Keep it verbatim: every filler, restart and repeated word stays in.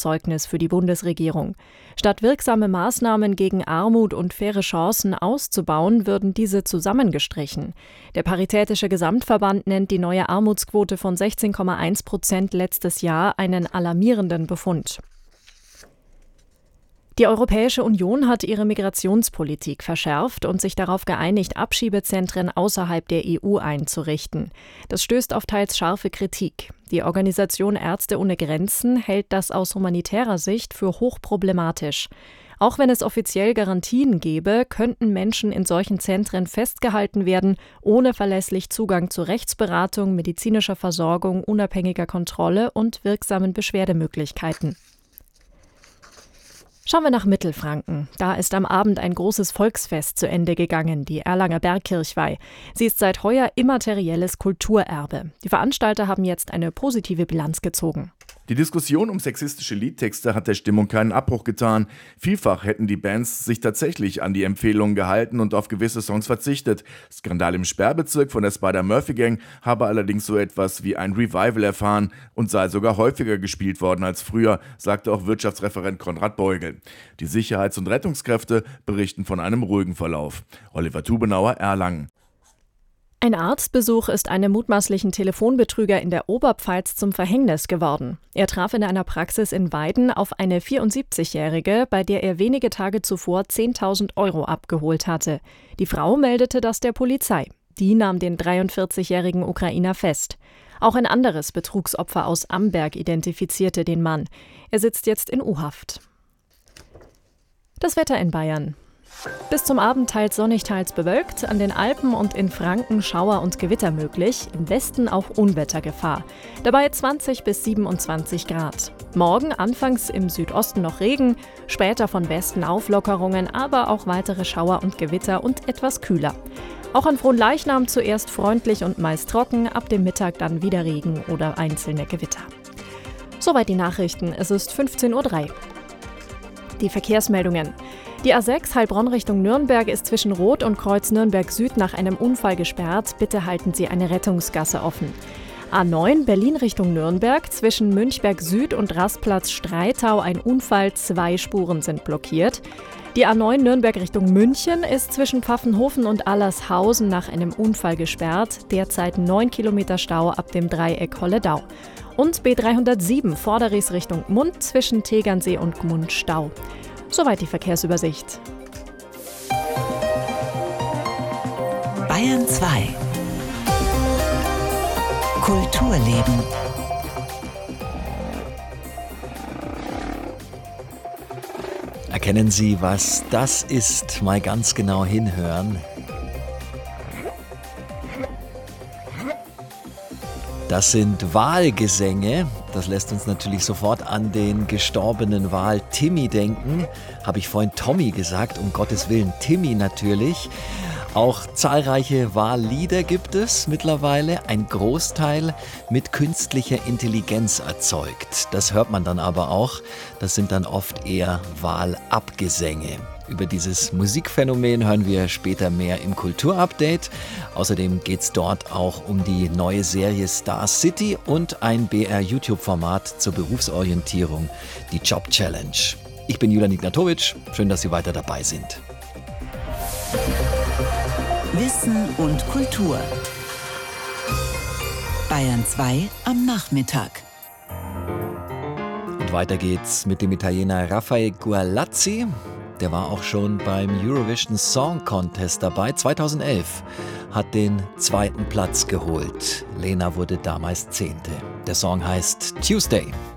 Armutszeugnis für die Bundesregierung. Statt wirksame Maßnahmen gegen Armut und faire Chancen auszubauen, würden diese zusammengestrichen. Der Paritätische Gesamtverband nennt die neue Armutsquote von sechzehn Komma eins Prozent letztes Jahr einen alarmierenden Befund. Die Europäische Union hat ihre Migrationspolitik verschärft und sich darauf geeinigt, Abschiebezentren außerhalb der E U einzurichten. Das stößt auf teils scharfe Kritik. Die Organisation Ärzte ohne Grenzen hält das aus humanitärer Sicht für hochproblematisch. Auch wenn es offiziell Garantien gäbe, könnten Menschen in solchen Zentren festgehalten werden, ohne verlässlich Zugang zu Rechtsberatung, medizinischer Versorgung, unabhängiger Kontrolle und wirksamen Beschwerdemöglichkeiten. Schauen wir nach Mittelfranken. Da ist am Abend ein großes Volksfest zu Ende gegangen, die Erlanger Bergkirchweih. Sie ist seit heuer immaterielles Kulturerbe. Die Veranstalter haben jetzt eine positive Bilanz gezogen. Die Diskussion um sexistische Liedtexte hat der Stimmung keinen Abbruch getan. Vielfach hätten die Bands sich tatsächlich an die Empfehlungen gehalten und auf gewisse Songs verzichtet. Skandal im Sperrbezirk von der Spider-Murphy-Gang habe allerdings so etwas wie ein Revival erfahren und sei sogar häufiger gespielt worden als früher, sagte auch Wirtschaftsreferent Konrad Beugel. Die Sicherheits- und Rettungskräfte berichten von einem ruhigen Verlauf. Oliver Tubenauer, Erlangen. Ein Arztbesuch ist einem mutmaßlichen Telefonbetrüger in der Oberpfalz zum Verhängnis geworden. Er traf in einer Praxis in Weiden auf eine vierundsiebzigjährige, bei der er wenige Tage zuvor zehntausend Euro abgeholt hatte. Die Frau meldete das der Polizei. Die nahm den dreiundvierzigjährigen Ukrainer fest. Auch ein anderes Betrugsopfer aus Amberg identifizierte den Mann. Er sitzt jetzt in U-Haft. Das Wetter in Bayern. Bis zum Abend teils sonnig, teils bewölkt, an den Alpen und in Franken Schauer und Gewitter möglich, im Westen auch Unwettergefahr. Dabei zwanzig bis siebenundzwanzig Grad. Morgen anfangs im Südosten noch Regen, später von Westen Auflockerungen, aber auch weitere Schauer und Gewitter und etwas kühler. Auch an Fronleichnam zuerst freundlich und meist trocken, ab dem Mittag dann wieder Regen oder einzelne Gewitter. Soweit die Nachrichten, es ist fünfzehn Uhr drei. Die Verkehrsmeldungen. Die A sechs Heilbronn Richtung Nürnberg ist zwischen Rot und Kreuz Nürnberg Süd nach einem Unfall gesperrt. Bitte halten Sie eine Rettungsgasse offen. A neun Berlin Richtung Nürnberg zwischen Münchberg Süd und Rastplatz Streitau ein Unfall, zwei Spuren sind blockiert. Die A neun Nürnberg Richtung München ist zwischen Pfaffenhofen und Allershausen nach einem Unfall gesperrt. Derzeit neun Kilometer Stau ab dem Dreieck Holledau. Und B dreihundertsieben Vorderries Richtung Gmund zwischen Tegernsee und Gmund Stau. Soweit die Verkehrsübersicht. Bayern zwei. Kulturleben. Erkennen Sie, was das ist? Mal ganz genau hinhören. Das sind Walgesänge. Das lässt uns natürlich sofort an den gestorbenen Wal Timmy denken. Habe ich vorhin Tommy gesagt, um Gottes Willen, Timmy natürlich. Auch zahlreiche Wallieder gibt es mittlerweile, ein Großteil mit künstlicher Intelligenz erzeugt. Das hört man dann aber auch, das sind dann oft eher Walabgesänge. Über dieses Musikphänomen hören wir später mehr im Kulturupdate. Außerdem geht es dort auch um die neue Serie Star City und ein B R-YouTube-Format zur Berufsorientierung, die Job Challenge. Ich bin Julian Ignatowitsch, schön, dass Sie weiter dabei sind. Wissen und Kultur. Bayern zwei am Nachmittag. Und weiter geht's mit dem Italiener Raffaele Gualazzi. Der war auch schon beim Eurovision Song Contest dabei. zweitausendelf hat den zweiten Platz geholt. Lena wurde damals Zehnte. Der Song heißt Tuesday.